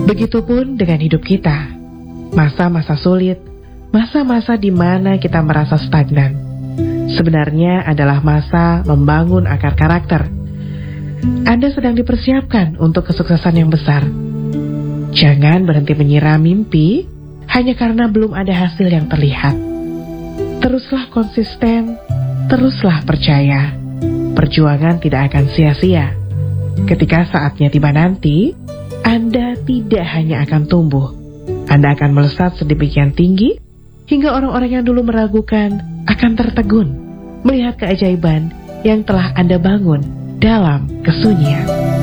Begitupun dengan hidup kita. Masa-masa sulit, masa-masa di mana kita merasa stagnan, sebenarnya adalah masa membangun akar karakter. Anda sedang dipersiapkan untuk kesuksesan yang besar. Jangan berhenti mengira mimpi hanya karena belum ada hasil yang terlihat. Teruslah konsisten, teruslah percaya. Perjuangan tidak akan sia-sia. Ketika saatnya tiba nanti, Anda tidak hanya akan tumbuh, Anda akan melesat sedemikian tinggi hingga orang-orang yang dulu meragukan akan tertegun melihat keajaiban yang telah Anda bangun dalam kesunyian.